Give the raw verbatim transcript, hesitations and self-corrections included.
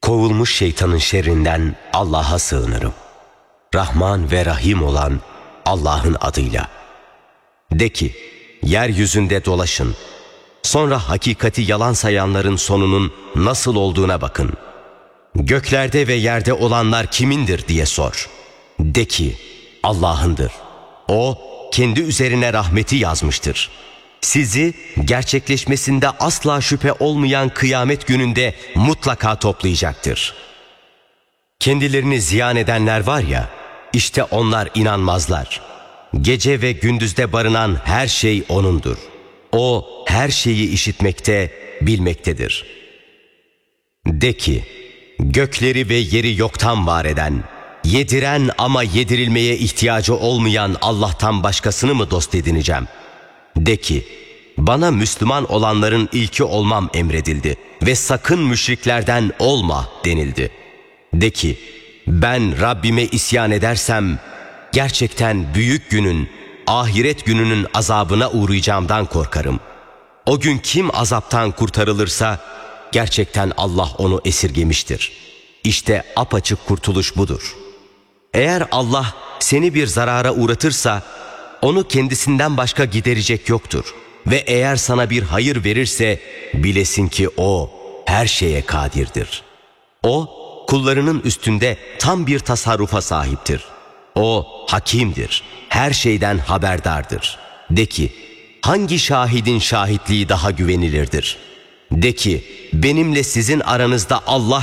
Kovulmuş şeytanın şerrinden Allah'a sığınırım. Rahman ve Rahim olan Allah'ın adıyla. De ki, yeryüzünde dolaşın. Sonra hakikati yalan sayanların sonunun nasıl olduğuna bakın. Göklerde ve yerde olanlar kimindir diye sor. De ki, Allah'ındır. O, kendi üzerine rahmeti yazmıştır. Sizi gerçekleşmesinde asla şüphe olmayan kıyamet gününde mutlaka toplayacaktır. Kendilerini ziyan edenler var ya, işte onlar inanmazlar. Gece ve gündüzde barınan her şey O'nundur. O her şeyi işitmekte, bilmektedir. De ki, gökleri ve yeri yoktan var eden, yediren ama yedirilmeye ihtiyacı olmayan Allah'tan başkasını mı dost edineceğim? De ki, bana Müslüman olanların ilki olmam emredildi ve sakın müşriklerden olma denildi. De ki, ben Rabbime isyan edersem, gerçekten büyük günün, ahiret gününün azabına uğrayacağımdan korkarım. O gün kim azaptan kurtarılırsa, gerçekten Allah onu esirgemiştir. İşte apaçık kurtuluş budur. Eğer Allah seni bir zarara uğratırsa, onu kendisinden başka giderecek yoktur. Ve eğer sana bir hayır verirse, bilesin ki O her şeye kadirdir. O, kullarının üstünde tam bir tasarrufa sahiptir. O, hakimdir, her şeyden haberdardır. De ki, hangi şahidin şahitliği daha güvenilirdir? De ki, benimle sizin aranızda Allah